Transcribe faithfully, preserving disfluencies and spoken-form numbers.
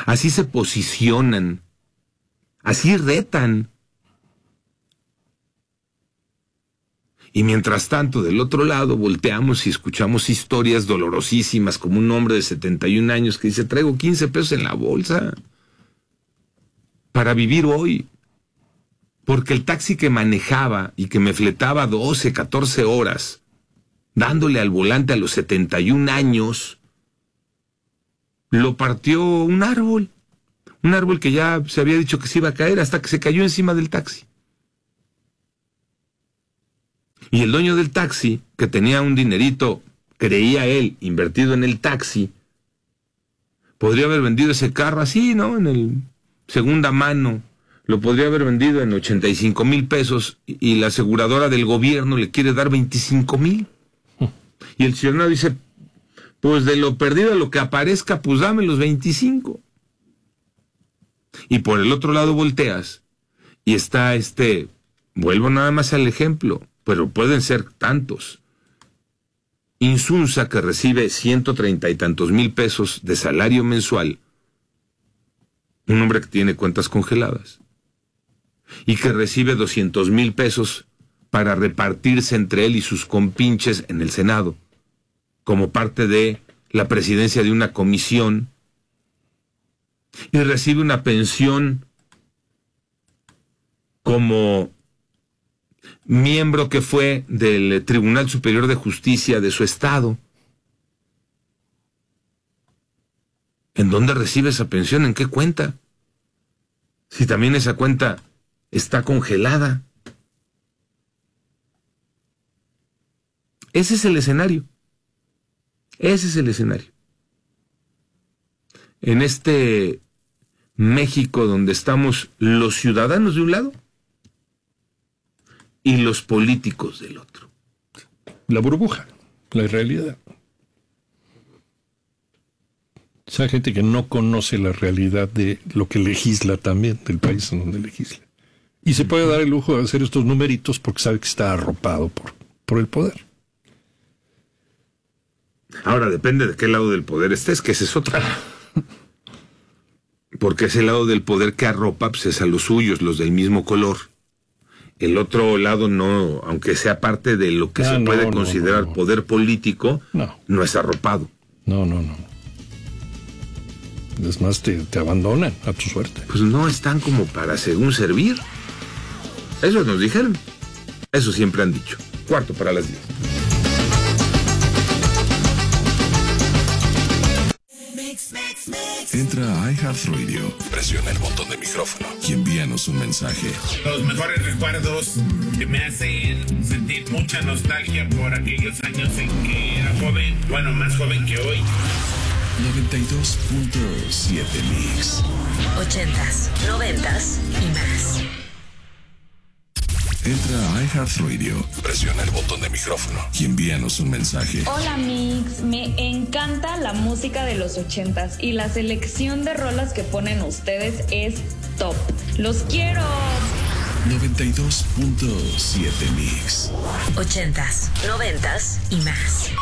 Así se posicionan. Así retan. Y mientras tanto, del otro lado, volteamos y escuchamos historias dolorosísimas, como un hombre de setenta y un años que dice, traigo quince pesos en la bolsa para vivir hoy. Porque el taxi que manejaba y que me fletaba doce, catorce horas, dándole al volante a los setenta y un años, lo partió un árbol. Un árbol que ya se había dicho que se iba a caer hasta que se cayó encima del taxi. Y el dueño del taxi, que tenía un dinerito, creía él, invertido en el taxi, podría haber vendido ese carro así, ¿no? En el segunda mano. Lo podría haber vendido en ochenta y cinco mil pesos y la aseguradora del gobierno le quiere dar veinticinco mil. Y el ciudadano dice, pues de lo perdido a lo que aparezca, pues dame los veinticinco. Y por el otro lado volteas y está este, vuelvo nada más al ejemplo, pero pueden ser tantos. Insunza, que recibe ciento treinta y tantos mil pesos de salario mensual, un hombre que tiene cuentas congeladas, y que recibe doscientos mil pesos para repartirse entre él y sus compinches en el Senado, como parte de la presidencia de una comisión, y recibe una pensión como miembro que fue del Tribunal Superior de Justicia de su estado. ¿En dónde recibe esa pensión? ¿En qué cuenta? Si también esa cuenta está congelada. Ese es el escenario. Ese es el escenario. En este México donde estamos los ciudadanos de un lado y los políticos del otro. La burbuja, la realidad. Esa gente que no conoce la realidad de lo que legisla también, del país en donde legisla. Y se puede dar el lujo de hacer estos numeritos porque sabe que está arropado por, por el poder. Ahora depende de qué lado del poder estés, que ese es otro. Porque ese lado del poder que arropa pues es a los suyos, los del mismo color. El otro lado no, aunque sea parte de lo que ah, se no, puede no, considerar no, no. poder político, no. no es arropado. No, no, no. Es más, te, te abandonan a tu suerte. Pues no están como para según servir. Eso nos dijeron. Eso siempre han dicho. Cuarto para las diez. Entra a iHeartRadio, presiona el botón de micrófono y envíanos un mensaje. Los mejores recuerdos que me hacen sentir mucha nostalgia por aquellos años en que era joven, bueno, más joven que hoy. noventa y dos punto siete Mix. Ochentas, noventas y más. Entra a iHeartRadio, presiona el botón de micrófono y envíanos un mensaje. Hola Mix, me encanta la música de los ochentas y la selección de rolas que ponen ustedes es top. ¡Los quiero! noventa y dos punto siete Mix. Ochentas, noventas y más.